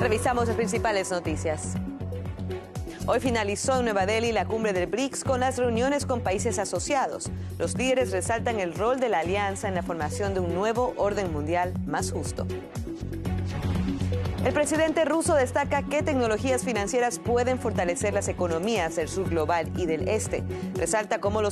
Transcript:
Revisamos las principales noticias. Hoy finalizó en Nueva Delhi la cumbre del BRICS con las reuniones con países asociados. Los líderes resaltan el rol de la alianza en la formación de un nuevo orden mundial más justo. El presidente ruso destaca que tecnologías financieras pueden fortalecer las economías del sur global y del este. Resalta cómo los